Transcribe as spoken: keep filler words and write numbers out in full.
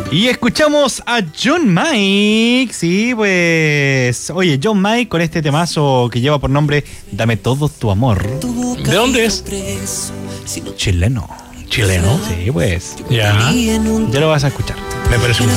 Y escuchamos a John Mike. Sí, pues. Oye, John Mike con este temazo que lleva por nombre Dame todo tu amor. ¿De dónde es? Chileno. ¿Chileno? Sí, pues. Ya. Ya lo vas a escuchar. Me parece un